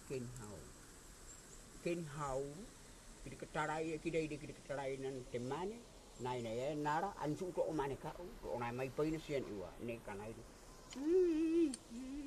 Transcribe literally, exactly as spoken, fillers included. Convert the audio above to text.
ken hau. Ken hau kiri ketarai kidai de kiri ketarai nan temane nai nai nara ansu to mane ka to nai mai paina sian iwa ne kanai.